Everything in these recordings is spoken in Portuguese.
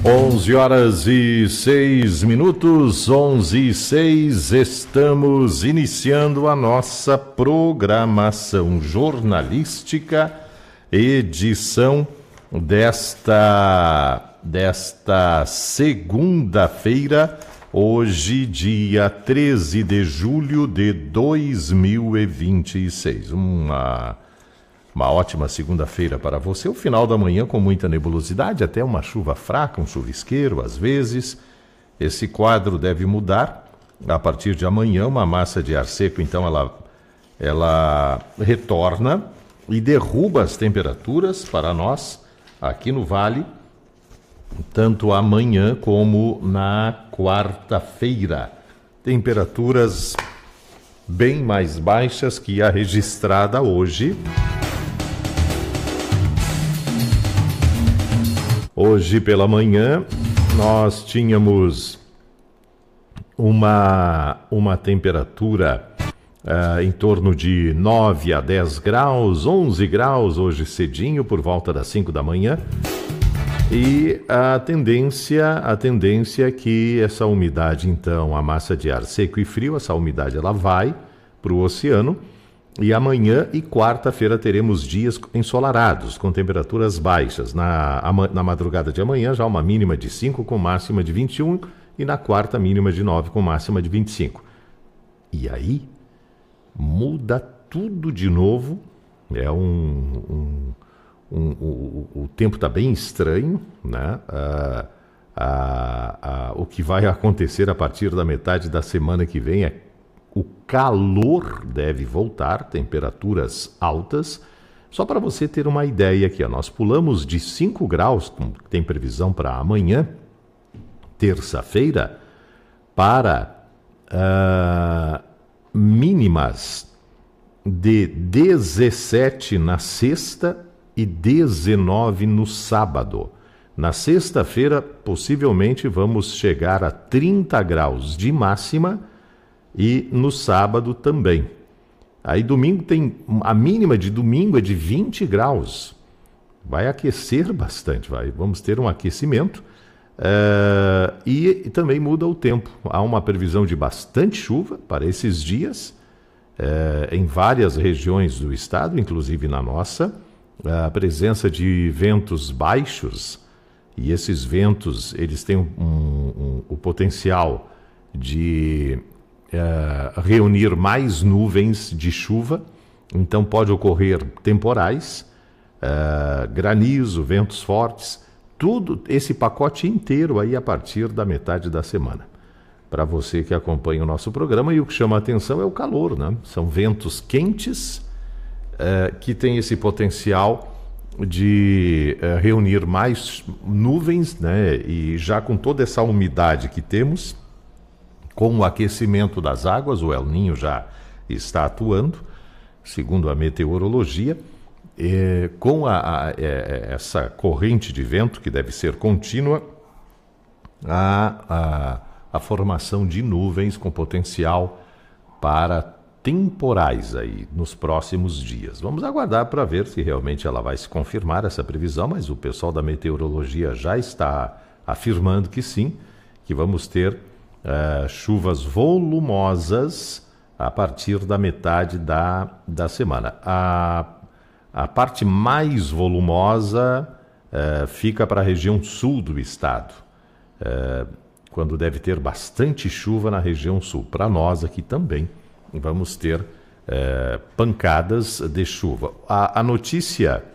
11h06, 11h06, estamos iniciando a nossa programação jornalística, edição desta segunda-feira, hoje, dia 13 de julho de 2026. Uma ótima segunda-feira para você. O final da manhã com muita nebulosidade, até uma chuva fraca, um chuvisqueiro às vezes. Esse quadro deve mudar a partir de amanhã. Uma massa de ar seco, então, ela retorna e derruba as temperaturas para nós aqui no Vale, tanto amanhã como na quarta-feira. Temperaturas bem mais baixas que a registrada hoje. Hoje pela manhã nós tínhamos uma temperatura em torno de 9 a 10 graus, 11 graus hoje cedinho, por volta das 5 da manhã. E a tendência é que essa umidade, então, a massa de ar seco e frio, essa umidade ela vai para o oceano. E amanhã e quarta-feira teremos dias ensolarados, com temperaturas baixas. Na madrugada de amanhã já uma mínima de 5 com máxima de 21 e na quarta mínima de 9 com máxima de 25. E aí muda tudo de novo. O tempo está bem estranho, né? O que vai acontecer a partir da metade da semana que vem é o calor deve voltar, temperaturas altas. Só para você ter uma ideia aqui, nós pulamos de 5 graus, que tem previsão para amanhã, terça-feira, para mínimas de 17 na sexta e 19 no sábado. Na sexta-feira, possivelmente, vamos chegar a 30 graus de máxima, e no sábado também. Aí domingo a mínima de domingo é de 20 graus. Vai aquecer bastante, vamos ter um aquecimento. E também muda o tempo. Há uma previsão de bastante chuva para esses dias, em várias regiões do estado, inclusive na nossa. A presença de ventos baixos, e esses ventos eles têm o potencial de reunir mais nuvens de chuva, então pode ocorrer temporais, granizo, ventos fortes, tudo esse pacote inteiro aí a partir da metade da semana. Para você que acompanha o nosso programa, e o que chama a atenção é o calor, né? São ventos quentes que têm esse potencial de reunir mais nuvens, né? E já com toda essa umidade que temos, com o aquecimento das águas, o El Niño já está atuando, segundo a meteorologia, com essa corrente de vento, que deve ser contínua, a formação de nuvens com potencial para temporais aí nos próximos dias. Vamos aguardar para ver se realmente ela vai se confirmar, essa previsão, mas o pessoal da meteorologia já está afirmando que sim, que vamos ter chuvas volumosas a partir da metade da semana. A parte mais volumosa fica para a região sul do estado, quando deve ter bastante chuva na região sul. Para nós aqui também vamos ter pancadas de chuva. A notícia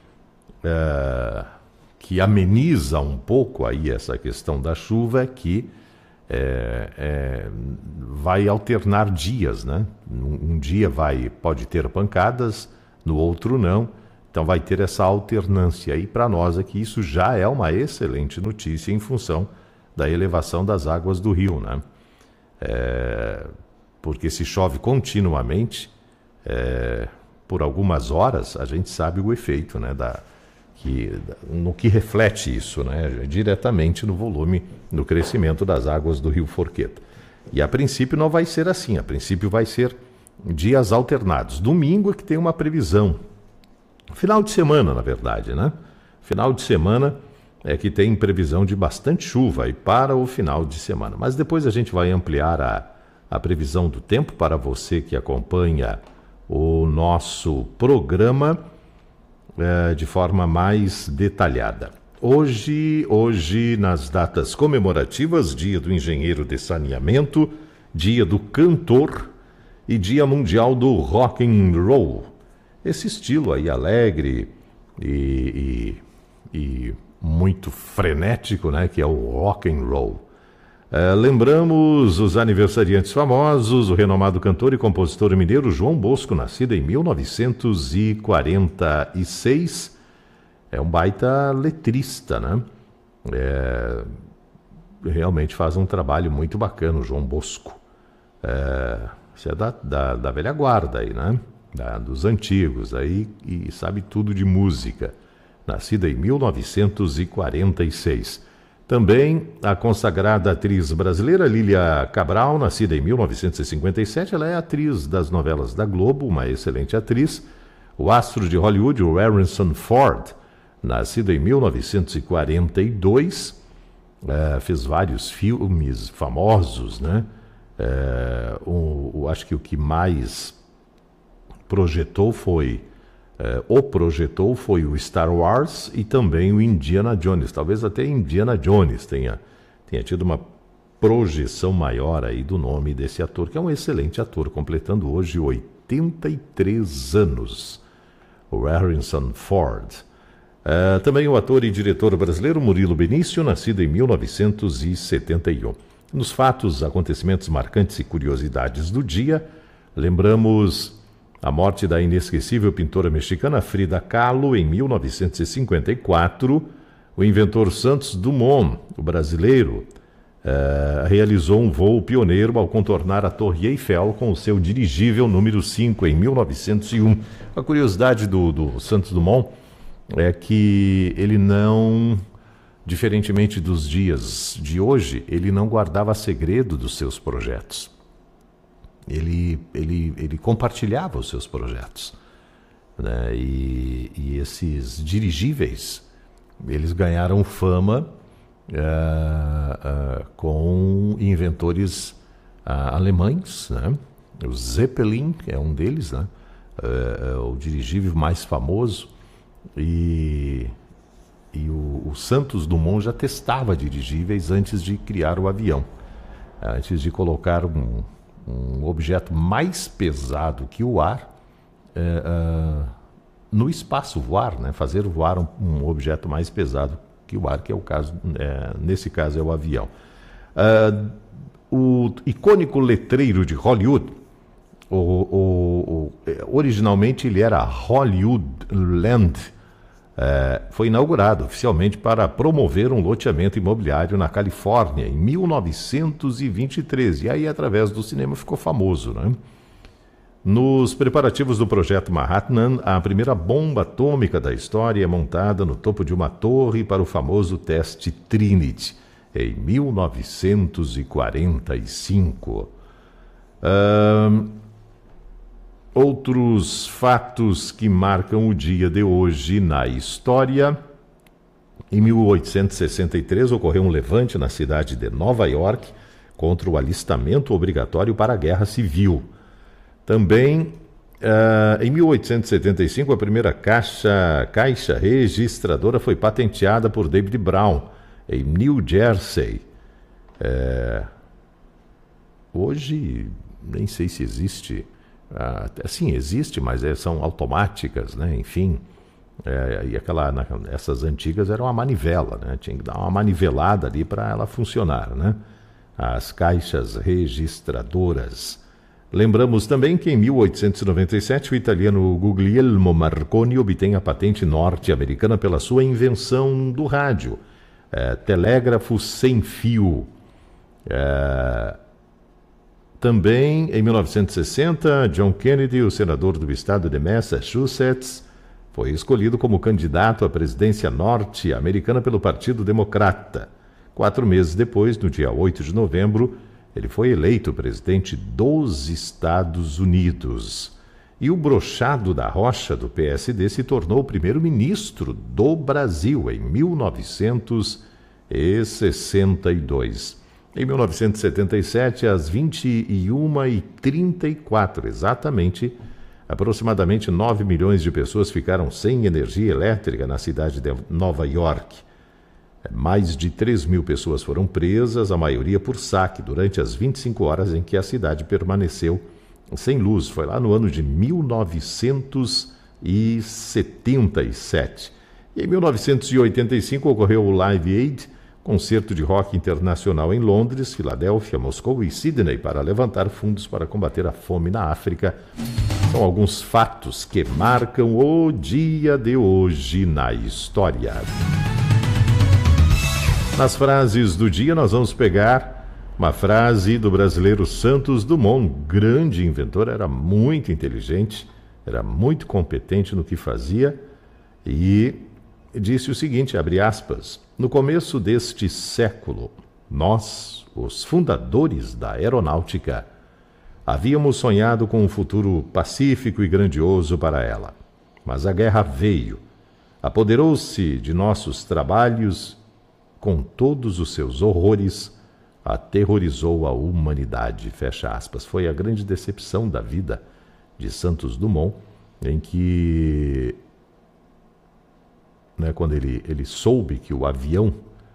que ameniza um pouco aí essa questão da chuva é que vai alternar dias, né? Um dia pode ter pancadas, no outro não. Então vai ter essa alternância. E para nós aqui isso já é uma excelente notícia em função da elevação das águas do rio, né? Porque se chove continuamente, por algumas horas, a gente sabe o efeito, né? No que reflete isso, né? Diretamente no volume, no crescimento das águas do rio Forqueta. E a princípio não vai ser assim, a princípio vai ser dias alternados. Domingo é que tem uma previsão, final de semana, na verdade, né? Final de semana é que tem previsão de bastante chuva aí para o final de semana. Mas depois a gente vai ampliar a previsão do tempo para você que acompanha o nosso programa de forma mais detalhada. Hoje, nas datas comemorativas, Dia do Engenheiro de Saneamento, Dia do Cantor e Dia Mundial do Rock and Roll. Esse estilo aí alegre e muito frenético, né, que é o rock and roll. Lembramos os aniversariantes famosos, o renomado cantor e compositor mineiro João Bosco, nascido em 1946. É um baita letrista, né? Realmente faz um trabalho muito bacana, o João Bosco. Isso é da velha guarda aí, né? Dos antigos aí, e sabe tudo de música. Nascida em 1946. Também a consagrada atriz brasileira Lília Cabral, nascida em 1957, ela é atriz das novelas da Globo, uma excelente atriz. O astro de Hollywood, o Harrison Ford, nascido em 1942, fez vários filmes famosos, né? Acho que o que mais projetou foi o Star Wars e também o Indiana Jones. Talvez até Indiana Jones tenha tido uma projeção maior aí do nome desse ator, que é um excelente ator, completando hoje 83 anos, o Harrison Ford. Também o ator e diretor brasileiro Murilo Benício, nascido em 1971. Nos fatos, acontecimentos marcantes e curiosidades do dia, lembramos a morte da inesquecível pintora mexicana Frida Kahlo em 1954. O inventor Santos Dumont, o brasileiro, realizou um voo pioneiro ao contornar a Torre Eiffel com o seu dirigível número 5 em 1901. A curiosidade do Santos Dumont é que ele não, diferentemente dos dias de hoje, ele não guardava segredo dos seus projetos. Ele compartilhava os seus projetos, né? E esses dirigíveis, eles ganharam fama com inventores alemães, né? O Zeppelin é um deles, né? O dirigível mais famoso, e o Santos Dumont já testava dirigíveis antes de criar o avião, antes de colocar um objeto mais pesado que o ar no espaço, voar, né? Fazer voar um objeto mais pesado que o ar, que é o caso, nesse caso é o avião. O icônico letreiro de Hollywood, originalmente ele era Hollywood Land, foi inaugurado oficialmente para promover um loteamento imobiliário na Califórnia em 1923. E aí, através do cinema, ficou famoso, né? Nos preparativos do projeto Manhattan, a primeira bomba atômica da história é montada no topo de uma torre para o famoso teste Trinity, em 1945. Outros fatos que marcam o dia de hoje na história. Em 1863 ocorreu um levante na cidade de Nova York contra o alistamento obrigatório para a Guerra Civil. Também, em 1875, a primeira caixa registradora foi patenteada por David Brown, em New Jersey. Hoje, nem sei se existe. Sim, existe, mas são automáticas, né? Enfim, essas antigas eram a manivela, né? Tinha que dar uma manivelada ali para ela funcionar, né? As caixas registradoras. Lembramos também que em 1897 o italiano Guglielmo Marconi obtém a patente norte-americana pela sua invenção do rádio, telégrafo sem fio. Também, em 1960, John Kennedy, o senador do estado de Massachusetts, foi escolhido como candidato à presidência norte-americana pelo Partido Democrata. 4 meses depois, no dia 8 de novembro, ele foi eleito presidente dos Estados Unidos. E o Brochado da Rocha, do PSD, se tornou o primeiro-ministro do Brasil em 1962. Em 1977, às 21h34, exatamente, aproximadamente 9 milhões de pessoas ficaram sem energia elétrica na cidade de Nova York. Mais de 3 mil pessoas foram presas, a maioria por saque, durante as 25 horas em que a cidade permaneceu sem luz. Foi lá no ano de 1977. E em 1985 ocorreu o Live Aid, concerto de rock internacional em Londres, Filadélfia, Moscou e Sydney, para levantar fundos para combater a fome na África. São alguns fatos que marcam o dia de hoje na história. Nas frases do dia, nós vamos pegar uma frase do brasileiro Santos Dumont, grande inventor, era muito inteligente, era muito competente no que fazia, e disse o seguinte, abre aspas, no começo deste século, nós, os fundadores da aeronáutica, havíamos sonhado com um futuro pacífico e grandioso para ela. Mas a guerra veio, apoderou-se de nossos trabalhos, com todos os seus horrores, aterrorizou a humanidade, fecha aspas. Foi a grande decepção da vida de Santos Dumont, em que, quando ele soube que o avião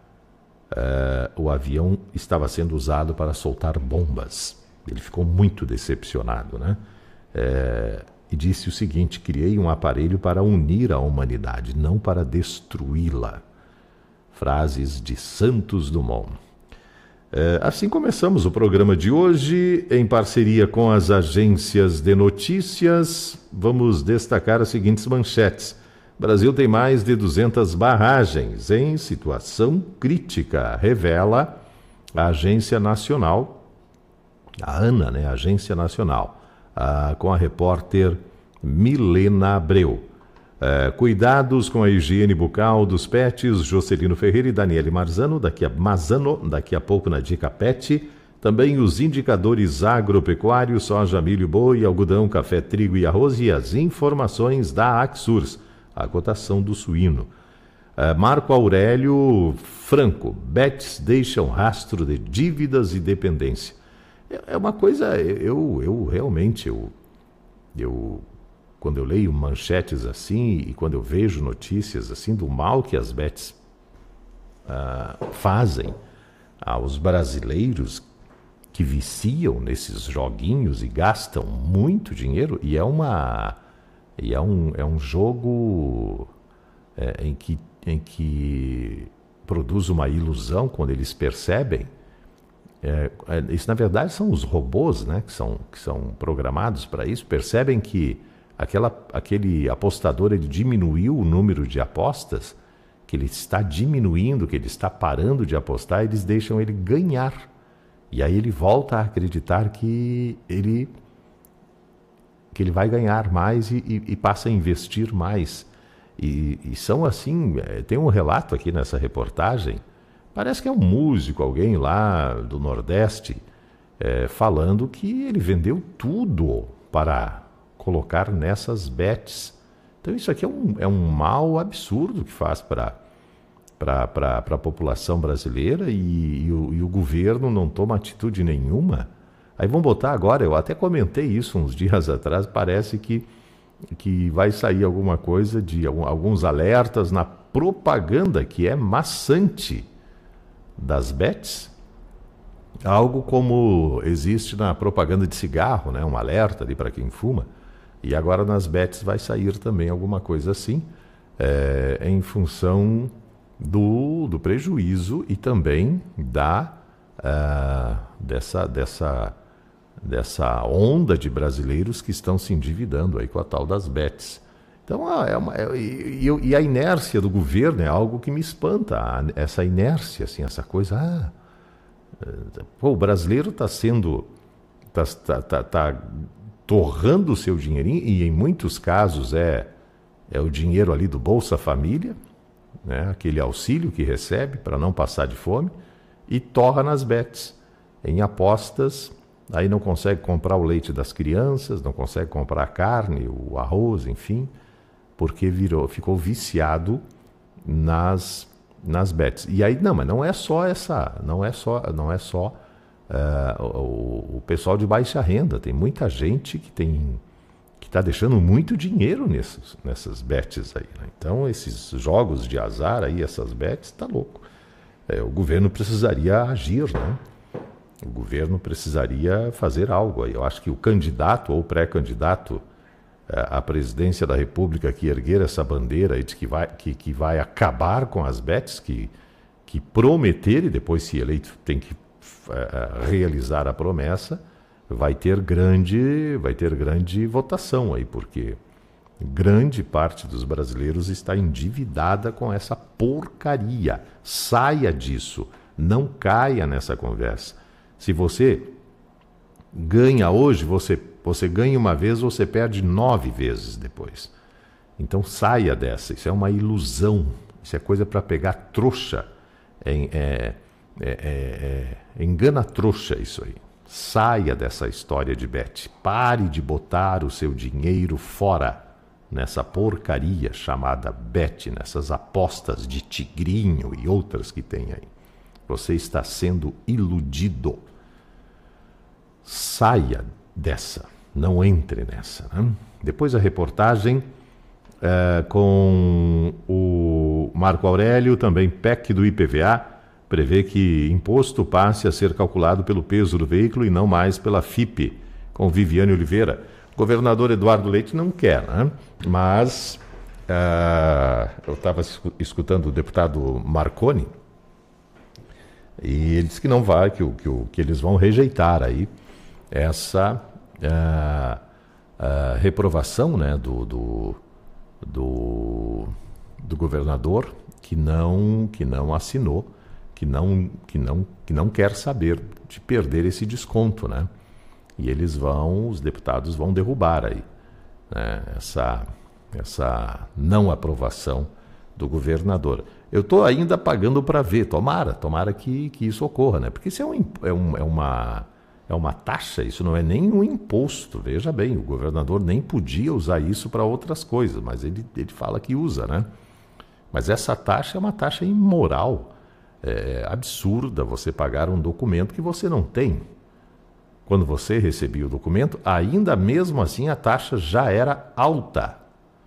estava sendo usado para soltar bombas. Ele ficou muito decepcionado, e disse o seguinte, criei um aparelho para unir a humanidade, não para destruí-la. Frases de Santos Dumont. Assim começamos o programa de hoje, em parceria com as agências de notícias. Vamos destacar as seguintes manchetes. Brasil tem mais de 200 barragens em situação crítica, revela a Agência Nacional, a ANA, a Agência Nacional, com a repórter Milena Abreu. Cuidados com a higiene bucal dos pets, Jocelino Ferreira e Daniele Marzano, daqui a pouco na Dica Pet. Também os indicadores agropecuários, soja, milho, boi, algodão, café, trigo e arroz e as informações da Axurs, a cotação do suíno. Marco Aurélio Franco, bets deixam rastro de dívidas e dependência. É uma coisa, eu realmente, quando eu leio manchetes assim e quando eu vejo notícias assim do mal que as bets fazem aos brasileiros que viciam nesses joguinhos e gastam muito dinheiro, e é um jogo em que produz uma ilusão quando eles percebem. Isso na verdade são os robôs, que são programados para isso, percebem que aquele apostador ele diminuiu o número de apostas, que ele está diminuindo, que ele está parando de apostar, eles deixam ele ganhar. E aí ele volta a acreditar que ele vai ganhar mais e passa a investir mais. E são assim, tem um relato aqui nessa reportagem, parece que é um músico, alguém lá do Nordeste, falando que ele vendeu tudo para colocar nessas bets. Então isso aqui é um mal absurdo que faz para a população brasileira e o governo não toma atitude nenhuma. Aí vão botar agora, eu até comentei isso uns dias atrás, parece que vai sair alguma coisa de alguns alertas na propaganda que é maçante das bets, algo como existe na propaganda de cigarro, um alerta ali para quem fuma, e agora nas bets vai sair também alguma coisa assim, em função do prejuízo e também dessa onda de brasileiros que estão se endividando aí com a tal das bets. Então, e a inércia do governo é algo que me espanta, essa inércia, assim, essa coisa, o brasileiro está torrando o seu dinheirinho, e em muitos casos é o dinheiro ali do Bolsa Família, aquele auxílio que recebe para não passar de fome, e torra nas bets, em apostas aí não consegue comprar o leite das crianças, não consegue comprar a carne, o arroz, enfim, porque ficou viciado nas bets. E aí, não, mas não é só o pessoal de baixa renda, tem muita gente que está deixando muito dinheiro nessas bets aí, né? Então, esses jogos de azar aí, essas bets, tá louco. O governo precisaria agir, né? O governo precisaria fazer algo aí. Eu acho que o candidato ou pré-candidato à presidência da República que erguer essa bandeira aí de que vai acabar com as bets, que prometer e depois, se eleito, tem que realizar a promessa, vai ter grande votação aí, porque grande parte dos brasileiros está endividada com essa porcaria. Saia disso, não caia nessa conversa. Se você ganha hoje, você ganha uma vez, você perde 9 vezes depois. Então saia dessa, isso é uma ilusão, isso é coisa para pegar trouxa, engana trouxa isso aí. Saia dessa história de bet, pare de botar o seu dinheiro fora nessa porcaria chamada bet, nessas apostas de tigrinho e outras que tem aí. Você está sendo iludido. Saia dessa, não entre nessa, né? Depois a reportagem com o Marco Aurélio, também PEC do IPVA, prevê que imposto passe a ser calculado pelo peso do veículo e não mais pela FIPE, com Viviane Oliveira. O governador Eduardo Leite não quer, né? Mas eu estava escutando o deputado Marconi e ele disse que não vai, que eles vão rejeitar aí essa reprovação, né, do governador que não assinou, que não quer saber de perder esse desconto, né? E os deputados vão derrubar aí, né, essa não aprovação do governador. Eu estou ainda pagando para ver, tomara que isso ocorra, né? Porque isso é uma taxa, isso não é nem um imposto. Veja bem, o governador nem podia usar isso para outras coisas, mas ele fala que usa, né? Mas essa taxa é uma taxa imoral, absurda você pagar um documento que você não tem. Quando você recebia o documento, ainda mesmo assim a taxa já era alta.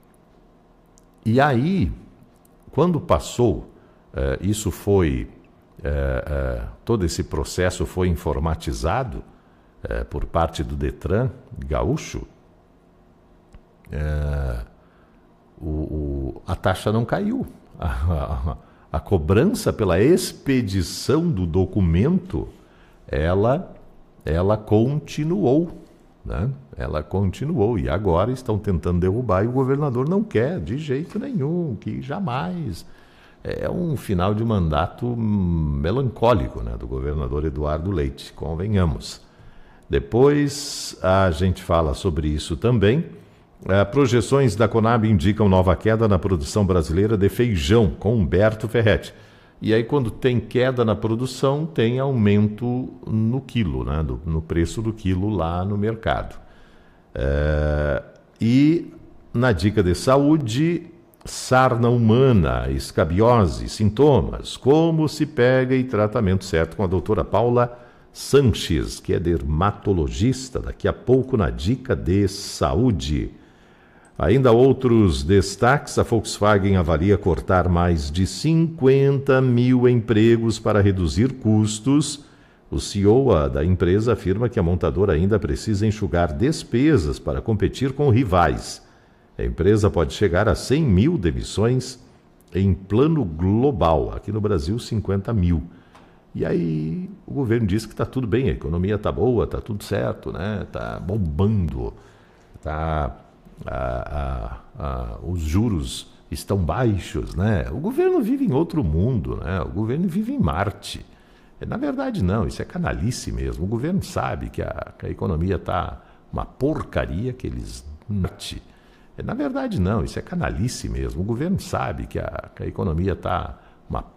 E aí, quando passou, isso foi... todo esse processo foi informatizado por parte do Detran gaúcho, a taxa não caiu. A cobrança pela expedição do documento, ela continuou, né? Ela continuou e agora estão tentando derrubar e o governador não quer de jeito nenhum, que jamais... É um final de mandato melancólico, né, do governador Eduardo Leite, convenhamos. Depois a gente fala sobre isso também. Projeções da Conab indicam nova queda na produção brasileira de feijão, com Humberto Ferretti. E aí, quando tem queda na produção, tem aumento no quilo, né, no preço do quilo lá no mercado. E na dica de saúde... Sarna humana, escabiose, sintomas, como se pega e tratamento certo com a doutora Paula Sanches, que é dermatologista, daqui a pouco na dica de saúde. Ainda outros destaques, a Volkswagen avalia cortar mais de 50 mil empregos para reduzir custos. O CEO da empresa afirma que a montadora ainda precisa enxugar despesas para competir com rivais. A empresa pode chegar a 100 mil demissões em plano global. Aqui no Brasil, 50 mil. E aí o governo diz que está tudo bem, a economia está boa, está tudo certo, né? Está bombando, os juros estão baixos, né? O governo vive em outro mundo, né? O governo vive em Marte. Na verdade, não, isso é canalice mesmo. O governo sabe que a economia está uma porcaria que eles... Na verdade, não, isso é canalice mesmo. O governo sabe que a economia está uma